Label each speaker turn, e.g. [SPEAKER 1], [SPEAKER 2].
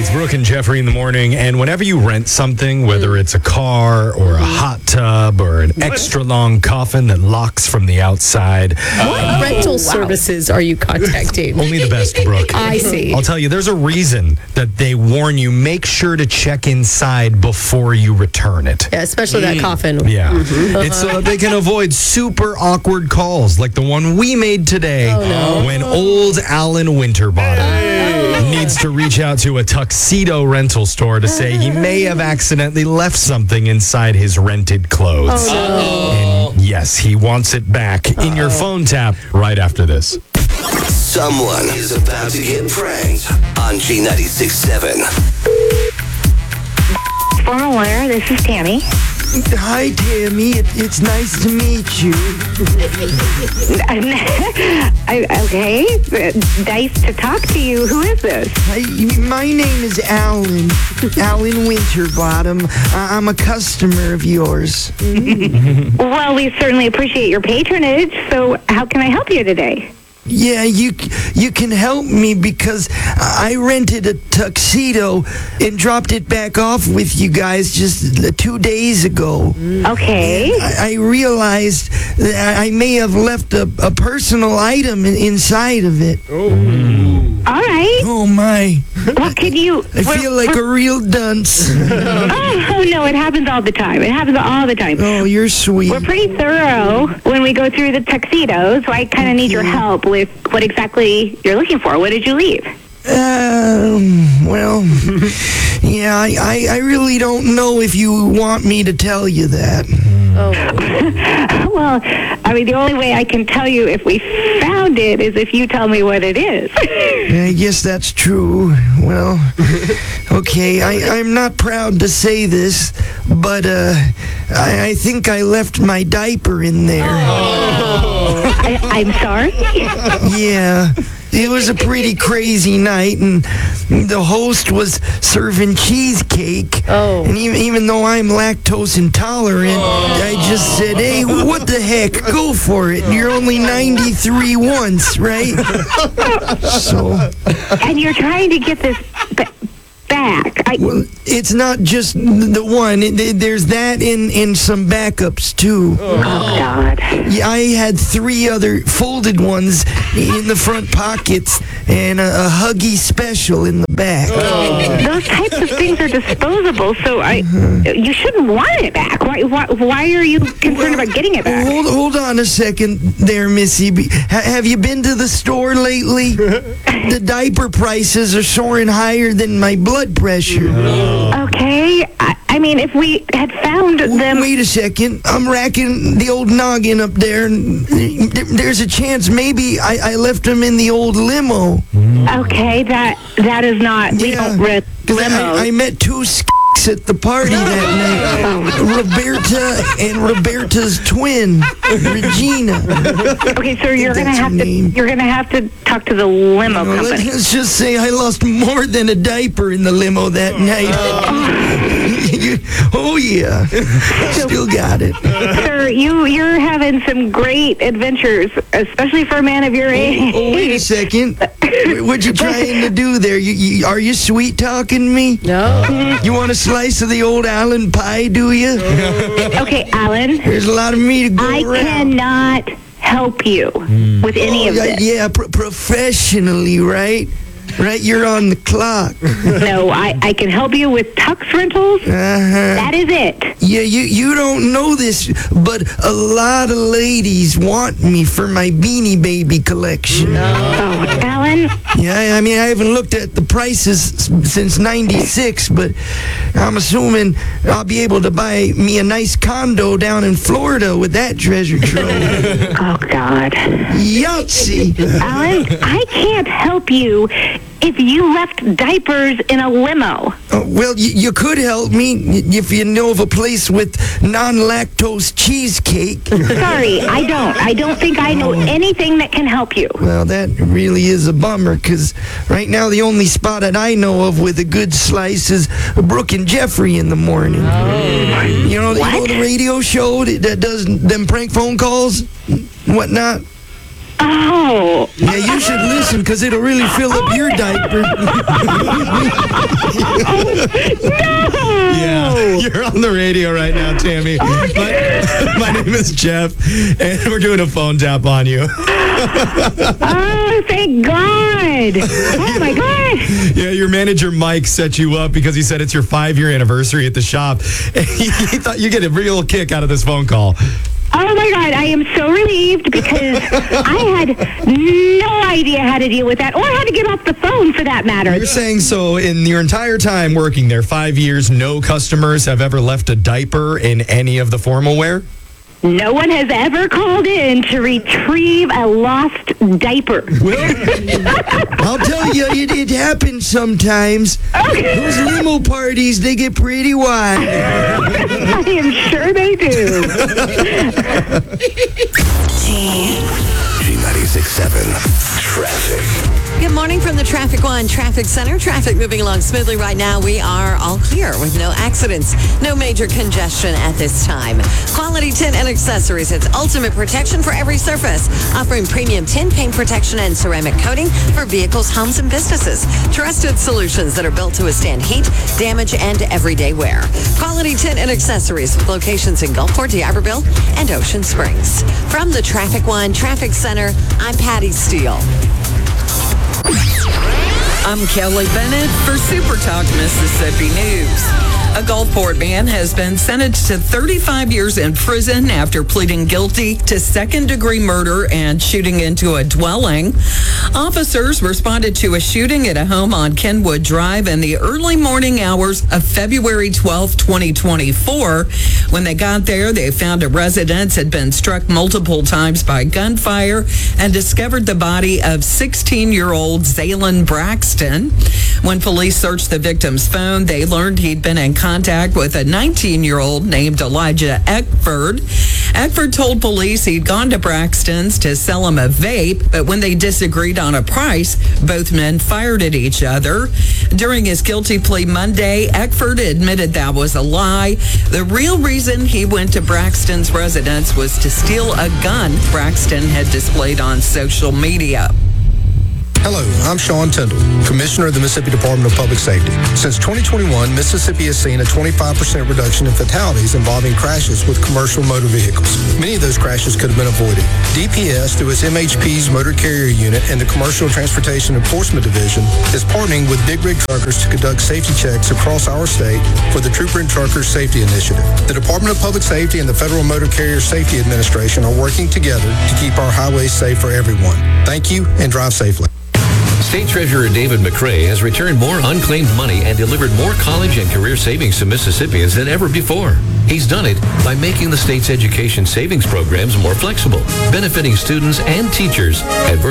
[SPEAKER 1] It's Brooke and Jeffrey in the morning, and whenever you rent something, whether it's a car or a hot tub or an extra long coffin that locks from the outside.
[SPEAKER 2] What rental services are you contacting?
[SPEAKER 1] Only the best, Brooke.
[SPEAKER 2] I see.
[SPEAKER 1] I'll tell you, there's a reason that they warn you, make sure to check inside before you return it.
[SPEAKER 2] Yeah, especially that coffin.
[SPEAKER 1] Yeah. It's they can avoid super awkward calls like the one we made today when old Alan Winterbottom needs to reach out to a tuxedo rental store to say he may have accidentally left something inside his rented clothes. And yes, he wants it back in your phone tap right after this.
[SPEAKER 3] Someone is about to get pranked on G96.7.
[SPEAKER 4] Formal Lawyer, this is Tammy.
[SPEAKER 5] Hi, Tammy. It's nice to meet you.
[SPEAKER 4] Okay, nice to talk to you. Who is this?
[SPEAKER 5] My name is Alan. Alan Winterbottom. I'm a customer of yours.
[SPEAKER 4] Well, we certainly appreciate your patronage. So how can I help you today?
[SPEAKER 5] Yeah, you can help me because I rented a tuxedo and dropped it back off with you guys just 2 days ago.
[SPEAKER 4] Okay.
[SPEAKER 5] I realized that I may have left a personal item inside of it.
[SPEAKER 4] All right.
[SPEAKER 5] Oh, my.
[SPEAKER 4] Well, can you...
[SPEAKER 5] I feel like a real dunce.
[SPEAKER 4] Oh, no, it happens all the time. It happens all the time.
[SPEAKER 5] Oh, you're sweet.
[SPEAKER 4] We're pretty thorough when we go through the tuxedo, so I kind of need your help with what exactly you're looking for. What did you leave?
[SPEAKER 5] Well, yeah, I really don't know if you want me to tell you that.
[SPEAKER 4] Well, I mean, the only way I can tell you if we found it is if you tell me what it is.
[SPEAKER 5] I guess that's true. Well, okay, I'm not proud to say this, but I think I left my diaper in there.
[SPEAKER 4] I'm sorry?
[SPEAKER 5] Yeah. It was a pretty crazy night, and the host was serving cheesecake. And even though I'm lactose intolerant, I just said, hey, what the heck? Go for it. You're only 93 once, right?
[SPEAKER 4] And you're trying to get this back.
[SPEAKER 5] Well, it's not just the one. There's that and some backups, too.
[SPEAKER 4] Oh, God.
[SPEAKER 5] Yeah, I had 3 other folded ones in the front pockets and a Huggy Special in the back.
[SPEAKER 4] Those types of things are disposable, so you shouldn't want it back. Why are you concerned about getting it back?
[SPEAKER 5] Hold on a second there, Missy. Have you been to the store lately? The diaper prices are soaring higher than my blood pressure.
[SPEAKER 4] Okay. I mean, if we had found them...
[SPEAKER 5] Wait a second. I'm racking the old noggin up there, and there's a chance maybe I left them in the old limo.
[SPEAKER 4] Okay, that is not... We don't rent limos.
[SPEAKER 5] I met 2 at the party that night. Roberta and Roberta's twin, Regina.
[SPEAKER 4] Okay, so you're gonna have to talk to the limo company.
[SPEAKER 5] Let's just say I lost more than a diaper in the limo that night. Oh yeah, still got it.
[SPEAKER 4] Sir, you're having some great adventures, especially for a man of your age.
[SPEAKER 5] Wait a second. What you trying to do there? Are you sweet talking me?
[SPEAKER 2] No.
[SPEAKER 5] You want a slice of the old Allen pie, do you?
[SPEAKER 4] Okay, Alan.
[SPEAKER 5] There's a lot of meat to go around.
[SPEAKER 4] I cannot help you with any of this.
[SPEAKER 5] Yeah, professionally, right? Right, you're on the clock.
[SPEAKER 4] No, I can help you with tux rentals. That is it.
[SPEAKER 5] Yeah, you don't know this, but a lot of ladies want me for my Beanie Baby collection.
[SPEAKER 4] Oh, Alan?
[SPEAKER 5] Yeah, I mean, I haven't looked at the prices since '96, but I'm assuming I'll be able to buy me a nice condo down in Florida with that treasure trove.
[SPEAKER 4] Oh, God.
[SPEAKER 5] Yahtzee!
[SPEAKER 4] Alan, I can't help you if you left diapers in a limo.
[SPEAKER 5] Well, you could help me if you know of a place with non-lactose cheesecake.
[SPEAKER 4] Sorry, I don't. I don't think I know anything that can help you.
[SPEAKER 5] Well, that really is a bummer, because right now the only spot that I know of with a good slice is Brooke and Jeffrey in the morning. You know the radio show that does them prank phone calls and whatnot?
[SPEAKER 4] Oh.
[SPEAKER 5] Yeah, you should listen because it'll really fill up your diaper.
[SPEAKER 1] Yeah, you're on the radio right now, Tammy. My name is Jeff, and we're doing a phone tap on you.
[SPEAKER 4] Oh, thank God. Oh, my God.
[SPEAKER 1] Yeah, your manager, Mike, set you up because he said it's your 5-year anniversary at the shop. And he thought you get a real kick out of this phone call.
[SPEAKER 4] Oh, my God. I am so relieved because I had no idea how to deal with that or how to get off the phone for that matter.
[SPEAKER 1] You're saying so in your entire time working there, 5 years, no customers have ever left a diaper in any of the formal wear?
[SPEAKER 4] No one has ever called in to retrieve a lost diaper.
[SPEAKER 5] Well, I'll tell you, it happens sometimes. Those limo parties, they get pretty wide.
[SPEAKER 4] I am sure they do.
[SPEAKER 3] G96.7 Traffic.
[SPEAKER 6] Good morning from the Traffic One Traffic Center. Traffic moving along smoothly right now. We are all clear with no accidents, no major congestion at this time. Quality Tint and Accessories. It's ultimate protection for every surface, offering premium tint, paint protection, and ceramic coating for vehicles, homes, and businesses. Trusted solutions that are built to withstand heat, damage, and everyday wear. Quality Tint and Accessories with locations in Gulfport, D'Iberville, and Ocean Springs. From the Traffic One Traffic Center, I'm Patty Steele.
[SPEAKER 7] I'm Kelly Bennett for Super Talk Mississippi News. A Gulfport man has been sentenced to 35 years in prison after pleading guilty to second-degree murder and shooting into a dwelling. Officers responded to a shooting at a home on Kenwood Drive in the early morning hours of February 12, 2024. When they got there, they found a residence had been struck multiple times by gunfire and discovered the body of 16-year-old Zaylen Braxton. When police searched the victim's phone, they learned he'd been in contact with a 19-year-old named Elijah Eckford. Eckford told police he'd gone to Braxton's to sell him a vape, but when they disagreed on a price, both men fired at each other. During his guilty plea Monday, Eckford admitted that was a lie. The real reason he went to Braxton's residence was to steal a gun Braxton had displayed on social media.
[SPEAKER 8] Hello, I'm Sean Tyndall, Commissioner of the Mississippi Department of Public Safety. Since 2021, Mississippi has seen a 25% reduction in fatalities involving crashes with commercial motor vehicles. Many of those crashes could have been avoided. DPS, through its MHP's Motor Carrier Unit and the Commercial Transportation Enforcement Division, is partnering with Big Rig Truckers to conduct safety checks across our state for the Trooper and Truckers Safety Initiative. The Department of Public Safety and the Federal Motor Carrier Safety Administration are working together to keep our highways safe for everyone. Thank you, and drive safely.
[SPEAKER 9] State Treasurer David McRae has returned more unclaimed money and delivered more college and career savings to Mississippians than ever before. He's done it by making the state's education savings programs more flexible, benefiting students and teachers at